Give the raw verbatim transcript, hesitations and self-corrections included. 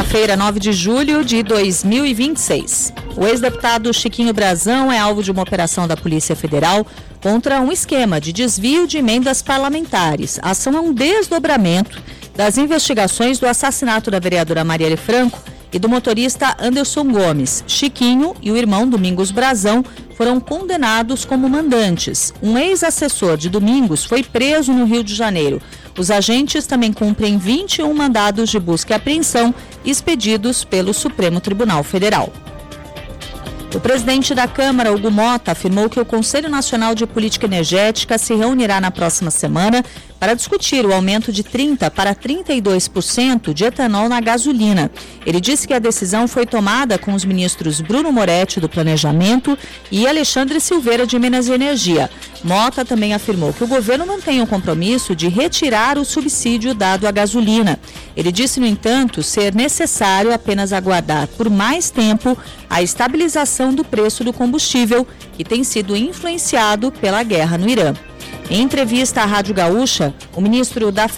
Quinta-feira, nove de julho de dois mil e vinte e seis. O ex-deputado Chiquinho Brazão é alvo de uma operação da Polícia Federal contra um esquema de desvio de emendas parlamentares. A ação é um desdobramento das investigações do assassinato da vereadora Marielle Franco e do motorista Anderson Gomes. Chiquinho e o irmão Domingos Brazão foram condenados como mandantes. Um ex-assessor de Domingos foi preso no Rio de Janeiro. Os agentes também cumprem vinte e um mandados de busca e apreensão expedidos pelo Supremo Tribunal Federal. O presidente da Câmara, Hugo Mota, afirmou que o Conselho Nacional de Política Energética se reunirá na próxima semana para discutir o aumento de trinta por cento para trinta e dois por cento de etanol na gasolina. Ele disse que a decisão foi tomada com os ministros Bruno Moretti, do Planejamento, e Alexandre Silveira, de Minas e Energia. Mota também afirmou que o governo não tem o compromisso de retirar o subsídio dado à gasolina. Ele disse, no entanto, ser necessário apenas aguardar por mais tempo a estabilização do preço do combustível, que tem sido influenciado pela guerra no Irã. Em entrevista à Rádio Gaúcha, o ministro da